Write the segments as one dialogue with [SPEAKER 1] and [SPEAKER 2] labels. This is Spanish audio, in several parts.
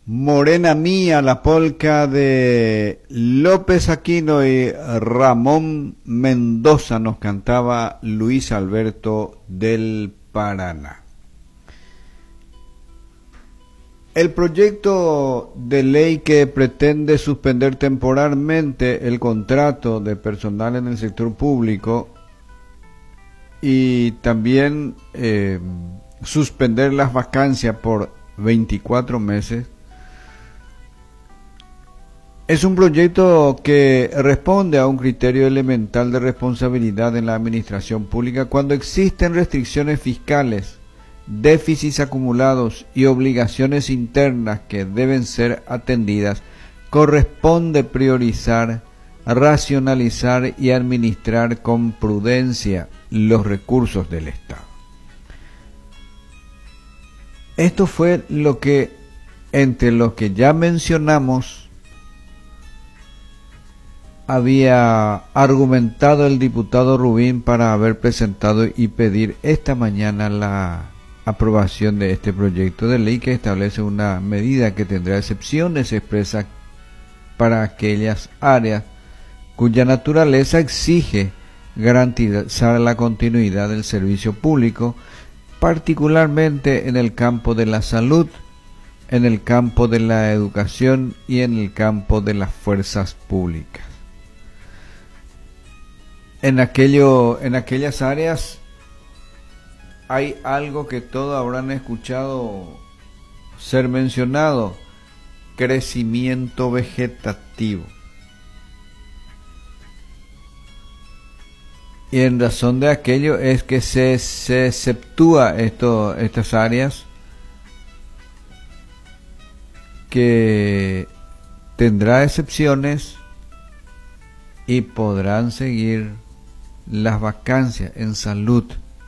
[SPEAKER 1] Morena Mía, la polca de López Aquino y Ramón Mendoza, nos cantaba Luis Alberto del Paraná. El proyecto de ley que pretende suspender temporalmente el contrato de personal en el sector público y también suspender las vacancias por 24 meses es un proyecto que responde a un criterio elemental de responsabilidad en la administración pública cuando existen restricciones fiscales, déficits acumulados y obligaciones internas que deben ser atendidas. Corresponde priorizar, racionalizar y administrar con prudencia los recursos del Estado. Esto fue lo que, entre lo que ya mencionamos, había argumentado el diputado Rubín para haber presentado y pedir esta mañana la aprobación de este proyecto de ley que establece una medida que tendrá excepciones expresas para aquellas áreas cuya naturaleza exige garantizar la continuidad del servicio público, particularmente en el campo de la salud, en el campo de la educación y en el campo de las fuerzas públicas. En aquellas áreas hay algo que todos habrán escuchado ser mencionado: crecimiento vegetativo. Y en razón de aquello es que se exceptúa estas áreas que tendrá excepciones y podrán seguir las vacancias en salud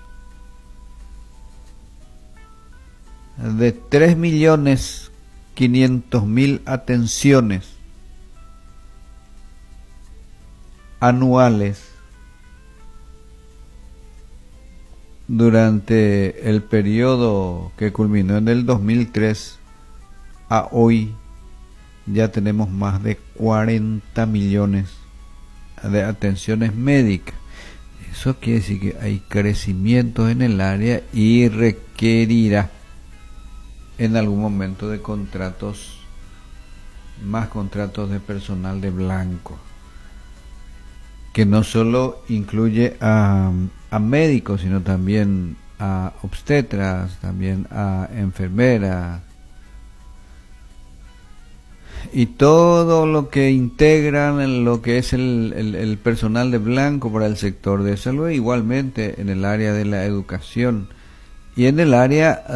[SPEAKER 1] de 3.500.000 atenciones anuales durante el periodo que culminó en el 2003 a hoy. Ya tenemos más de 40 millones de atenciones médicas. Eso quiere decir que hay crecimiento en el área y requerirá en algún momento de más contratos de personal de blanco, que no solo incluye a médicos, sino también a obstetras, también a enfermeras, y todo lo que integran en lo que es el personal de blanco para el sector de salud, igualmente en el área de la educación y en el área